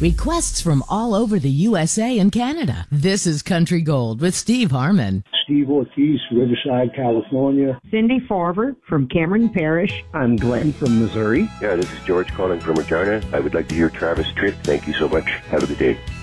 Requests from all over the USA and Canada. This is Country Gold with Steve Harmon. Steve Ortiz, Riverside, California. Cindy Farver from Cameron Parish. I'm Glenn from Missouri. Yeah, this is George calling from Regina. I would like to hear Travis Tritt. Thank you so much. Have a good day.